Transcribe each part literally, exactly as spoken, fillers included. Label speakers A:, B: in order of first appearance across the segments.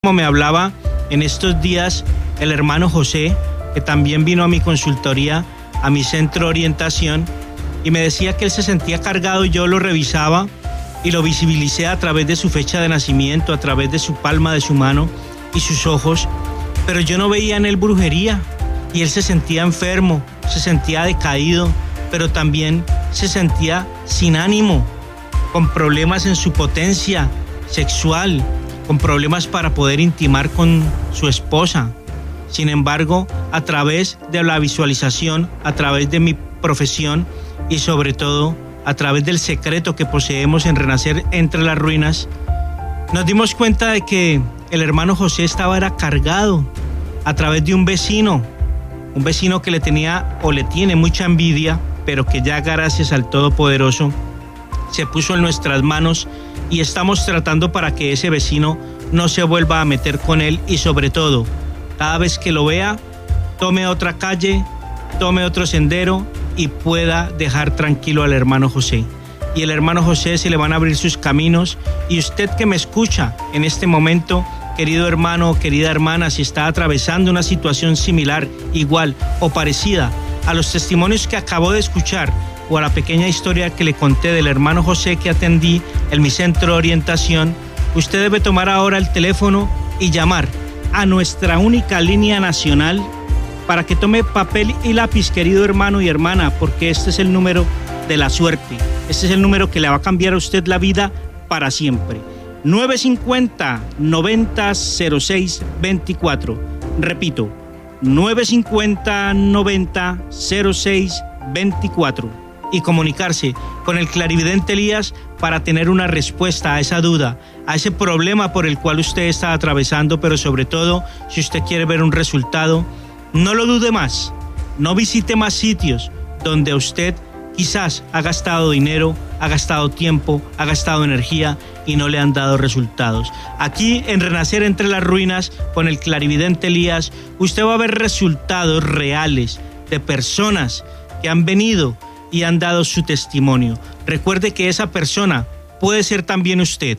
A: Como me hablaba en estos días el hermano José, que también vino a mi consultoría, a mi centro de orientación, y me decía que él se sentía cargado, y yo lo revisaba y lo visibilicé a través de su fecha de nacimiento, a través de su palma de su mano y sus ojos, pero yo no veía en él brujería, y él se sentía enfermo, se sentía decaído, pero también se sentía sin ánimo, con problemas en su potencia sexual, con problemas para poder intimar con su esposa. Sin embargo, a través de la visualización, a través de mi profesión y sobre todo a través del secreto que poseemos en Renacer entre las Ruinas, nos dimos cuenta de que el hermano José estaba era cargado a través de un vecino, un vecino que le tenía o le tiene mucha envidia, pero que ya gracias al Todopoderoso se puso en nuestras manos y estamos tratando para que ese vecino no se vuelva a meter con él, y sobre todo, cada vez que lo vea, tome otra calle, tome otro sendero y pueda dejar tranquilo al hermano José. Y el hermano José se le van a abrir sus caminos, y usted que me escucha en este momento, querido hermano o querida hermana, si está atravesando una situación similar, igual o parecida a los testimonios que acabo de escuchar, o a la pequeña historia que le conté del hermano José que atendí en mi centro de orientación, usted debe tomar ahora el teléfono y llamar a nuestra única línea nacional para que tome papel y lápiz, querido hermano y hermana, porque este es el número de la suerte. Este es el número que le va a cambiar a usted la vida para siempre. nueve cinco cero, noventa, cero seis veinticuatro. Repito, nueve cinco cero, noventa, cero seis veinticuatro. Y comunicarse con el clarividente Elías para tener una respuesta a esa duda, a ese problema por el cual usted está atravesando, pero sobre todo, si usted quiere ver un resultado, no lo dude más, no visite más sitios donde usted quizás ha gastado dinero, ha gastado tiempo, ha gastado energía y no le han dado resultados. Aquí en Renacer entre las Ruinas, con el clarividente Elías, usted va a ver resultados reales de personas que han venido y han dado su testimonio. Recuerde que esa persona puede ser también usted.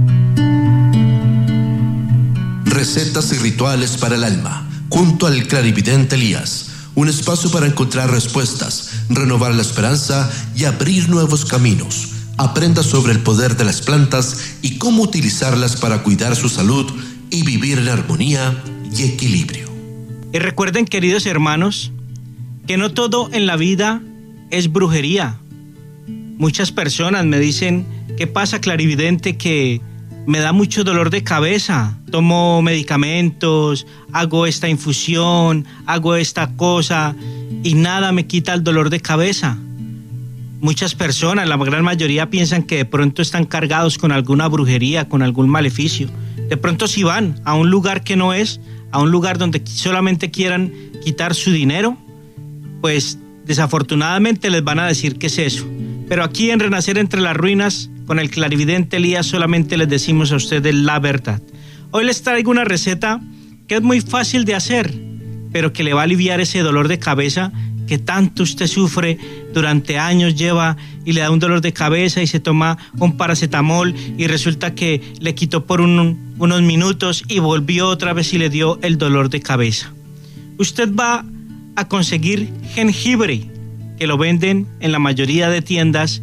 B: Recetas y rituales para el alma, junto al clarividente Elías. Un espacio para encontrar respuestas, renovar la esperanza y abrir nuevos caminos. Aprenda sobre el poder de las plantas y cómo utilizarlas para cuidar su salud y vivir en armonía y equilibrio.
A: Y recuerden, queridos hermanos, que no todo en la vida es brujería. Muchas personas me dicen: ¿qué pasa, clarividente? Que me da mucho dolor de cabeza, tomo medicamentos, hago esta infusión, hago esta cosa y nada me quita el dolor de cabeza. Muchas personas, la gran mayoría, piensan que de pronto están cargados con alguna brujería, con algún maleficio. De pronto, si van a un lugar que no es, a un lugar donde solamente quieran quitar su dinero, pues desafortunadamente les van a decir qué es eso. Pero aquí en Renacer entre las Ruinas, con el clarividente Elías, solamente les decimos a ustedes la verdad. Hoy les traigo una receta que es muy fácil de hacer, pero que le va a aliviar ese dolor de cabeza que tanto usted sufre durante años, lleva y le da un dolor de cabeza y se toma un paracetamol y resulta que le quitó por un, unos minutos y volvió otra vez y le dio el dolor de cabeza. Usted va a conseguir jengibre, que lo venden en la mayoría de tiendas.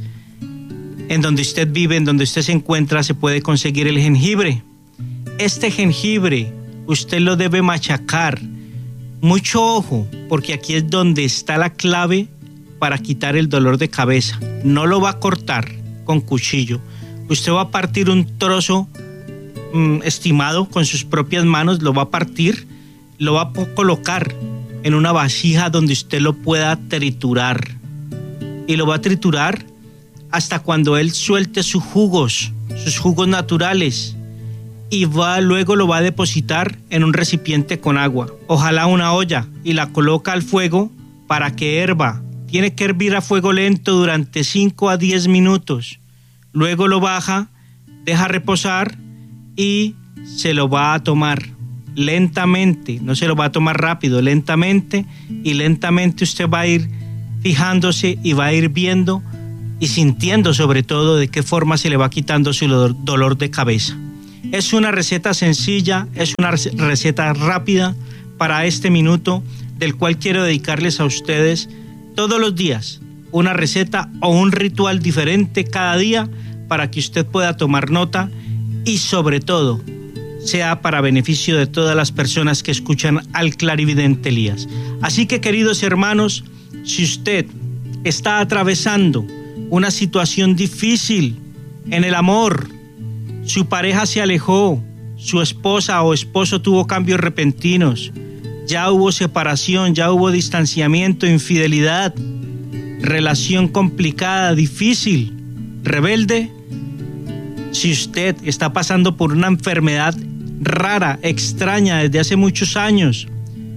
A: En donde usted vive, en donde usted se encuentra, se puede conseguir el jengibre. Este jengibre usted lo debe machacar. Mucho ojo, porque aquí es donde está la clave para quitar el dolor de cabeza. No lo va a cortar con cuchillo. Usted va a partir un trozo mmm, estimado con sus propias manos, lo va a partir, lo va a colocar en una vasija donde usted lo pueda triturar. Y lo va a triturar hasta cuando él suelte sus jugos, sus jugos naturales. Y va, luego lo va a depositar en un recipiente con agua, ojalá una olla, y la coloca al fuego para que hierva. Tiene que hervir a fuego lento durante cinco a diez minutos. Luego lo baja, deja reposar y se lo va a tomar lentamente. No se lo va a tomar rápido, lentamente, y lentamente usted va a ir fijándose y va a ir viendo y sintiendo sobre todo de qué forma se le va quitando su dolor de cabeza. Es una receta sencilla, es una receta rápida para este minuto, del cual quiero dedicarles a ustedes todos los días una receta o un ritual diferente cada día para que usted pueda tomar nota y sobre todo sea para beneficio de todas las personas que escuchan al clarividente Elías. Así que, queridos hermanos, si usted está atravesando una situación difícil en el amor, su pareja se alejó, su esposa o esposo tuvo cambios repentinos, ya hubo separación, ya hubo distanciamiento, infidelidad, relación complicada, difícil, rebelde. Si usted está pasando por una enfermedad rara, extraña desde hace muchos años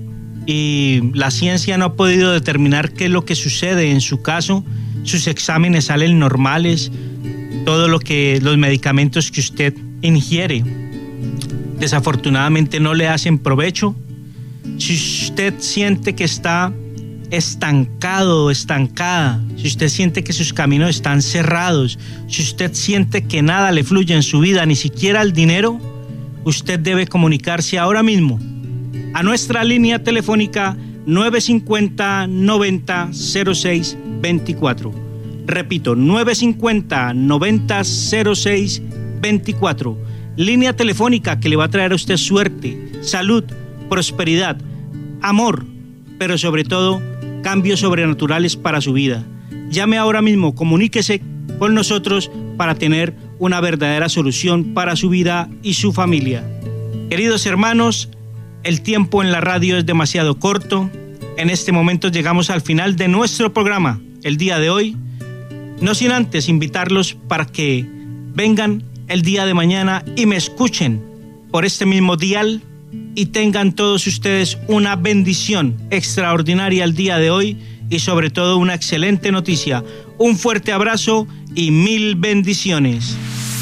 A: y la ciencia no ha podido determinar qué es lo que sucede en su caso, sus exámenes salen normales, todo lo que los medicamentos que usted ingiere desafortunadamente no le hacen provecho. Si usted siente que está estancado o estancada, si usted siente que sus caminos están cerrados, si usted siente que nada le fluye en su vida, ni siquiera el dinero, usted debe comunicarse ahora mismo a nuestra línea telefónica nueve cinco cero, noventa, cero seis veinticuatro. Repito, nueve cinco cero, noventa, cero seis veinticuatro. Línea telefónica que le va a traer a usted suerte, salud, prosperidad, amor, pero sobre todo cambios sobrenaturales para su vida. Llame ahora mismo, comuníquese con nosotros para tener una verdadera solución para su vida y su familia. Queridos hermanos, el tiempo en la radio es demasiado corto. En este momento llegamos al final de nuestro programa el día de hoy, no sin antes invitarlos para que vengan el día de mañana y me escuchen por este mismo dial y tengan todos ustedes una bendición extraordinaria el día de hoy y sobre todo una excelente noticia. Un fuerte abrazo y mil bendiciones.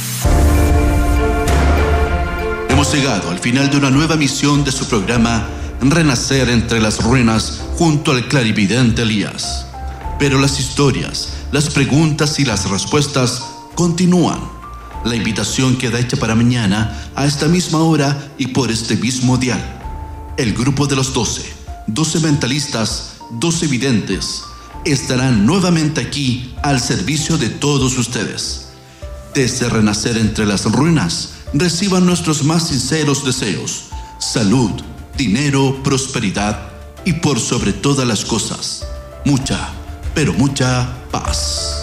B: Hemos llegado al final de una nueva emisión de su programa Renacer entre las ruinas junto al clarividente Elías. Pero las historias, las preguntas y las respuestas continúan. La invitación queda hecha para mañana a esta misma hora y por este mismo dial. El grupo de los doce, doce mentalistas, doce videntes, estarán nuevamente aquí al servicio de todos ustedes. Desde Renacer entre las ruinas, reciban nuestros más sinceros deseos, salud, dinero, prosperidad y por sobre todas las cosas, mucha, pero mucha paz.